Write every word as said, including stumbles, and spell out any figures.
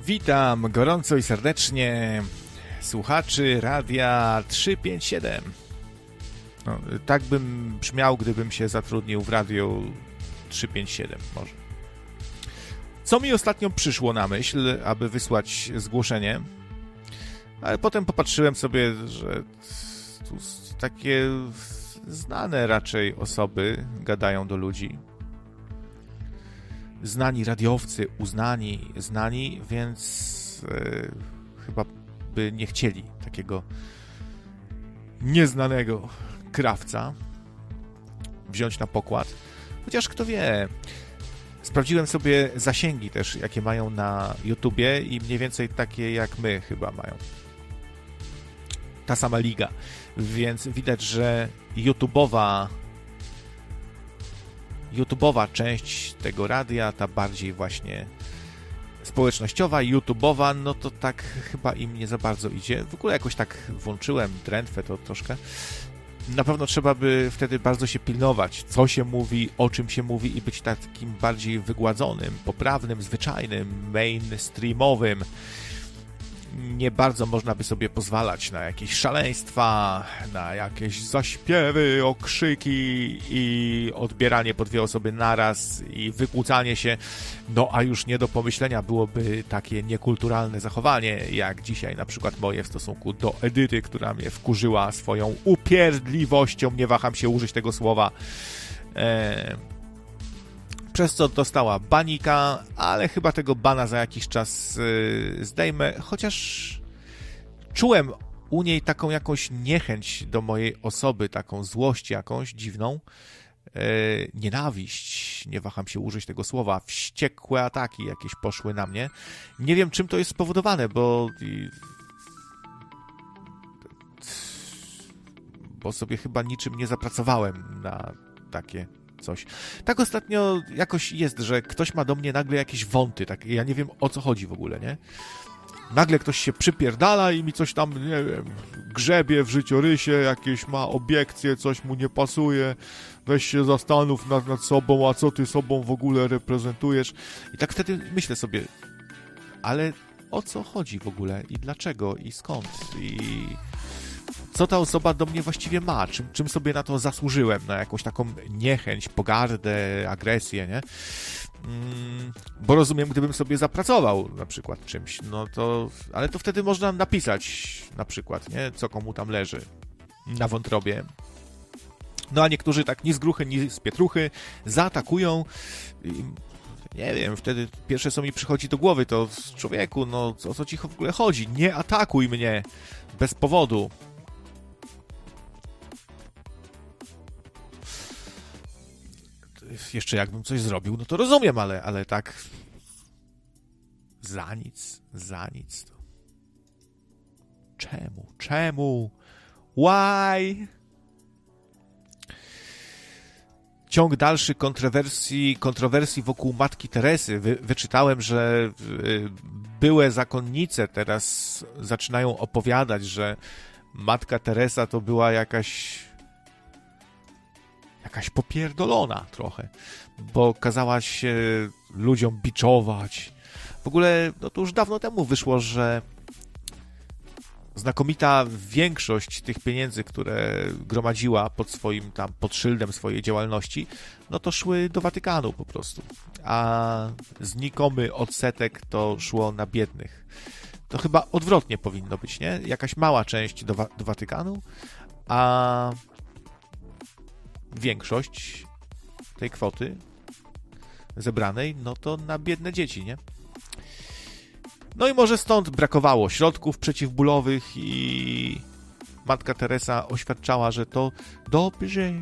Witam gorąco i serdecznie słuchaczy Radia trzysta pięćdziesiąt siedem. No, tak bym brzmiał, gdybym się zatrudnił w Radiu trzysta pięćdziesiąt siedem może. Co mi ostatnio przyszło na myśl, aby wysłać zgłoszenie, ale potem popatrzyłem sobie, że tu takie znane raczej osoby gadają do ludzi. Znani radiowcy, uznani, znani, więc yy, chyba by nie chcieli takiego nieznanego krawca wziąć na pokład. Chociaż kto wie, sprawdziłem sobie zasięgi też, jakie mają na YouTubie i mniej więcej takie jak my chyba mają. Ta sama liga. Więc widać, że YouTubeowa YouTubeowa część tego radia, ta bardziej właśnie społecznościowa, YouTubeowa, no to tak chyba im nie za bardzo idzie. W ogóle jakoś tak włączyłem drętwę to troszkę. Na pewno trzeba by wtedy bardzo się pilnować, co się mówi, o czym się mówi i być takim bardziej wygładzonym, poprawnym, zwyczajnym, mainstreamowym. Nie bardzo można by sobie pozwalać na jakieś szaleństwa, na jakieś zaśpiewy, okrzyki i odbieranie po dwie osoby naraz i wykłócanie się. No a już nie do pomyślenia byłoby takie niekulturalne zachowanie, jak dzisiaj na przykład moje w stosunku do Edyty, która mnie wkurzyła swoją upierdliwością, nie waham się użyć tego słowa, eee... przez co dostała banika, ale chyba tego bana za jakiś czas yy, zdejmę, chociaż czułem u niej taką jakąś niechęć do mojej osoby, taką złość jakąś dziwną, yy, nienawiść, nie waham się użyć tego słowa, wściekłe ataki jakieś poszły na mnie. Nie wiem, czym to jest spowodowane, bo bo sobie chyba niczym nie zapracowałem na takie coś. Tak ostatnio jakoś jest, że ktoś ma do mnie nagle jakieś wąty, tak, ja nie wiem, o co chodzi w ogóle, nie? Nagle ktoś się przypierdala i mi coś tam, nie wiem, grzebie w życiorysie, jakieś ma obiekcje, coś mu nie pasuje, weź się zastanów nad, nad sobą, a co ty sobą w ogóle reprezentujesz. I tak wtedy myślę sobie, ale o co chodzi w ogóle i dlaczego i skąd i co ta osoba do mnie właściwie ma, czym, czym sobie na to zasłużyłem, na jakąś taką niechęć, pogardę, agresję, nie? Mm, bo rozumiem, gdybym sobie zapracował na przykład czymś, no to, ale to wtedy można napisać na przykład, nie? Co komu tam leży na wątrobie. No a niektórzy tak ni z gruchy, ni z pietruchy zaatakują i nie wiem, wtedy pierwsze co mi przychodzi do głowy to człowieku, no o co ci w ogóle chodzi? Nie atakuj mnie bez powodu. Jeszcze jakbym coś zrobił, no to rozumiem, ale, ale tak za nic, za nic to. Czemu? Czemu? Why? Ciąg dalszy kontrowersji, kontrowersji wokół Matki Teresy. Wy, wyczytałem, że byłe zakonnice teraz zaczynają opowiadać, że Matka Teresa to była jakaś jakaś popierdolona trochę, bo kazała się ludziom biczować. W ogóle, no to już dawno temu wyszło, że znakomita większość tych pieniędzy, które gromadziła pod swoim tam, pod szyldem swojej działalności, no to szły do Watykanu po prostu. A znikomy odsetek to szło na biednych. To chyba odwrotnie powinno być, nie? Jakaś mała część do, do Watykanu, a większość tej kwoty zebranej, no to na biedne dzieci, nie? No i może stąd brakowało środków przeciwbólowych i Matka Teresa oświadczała, że to dobrze,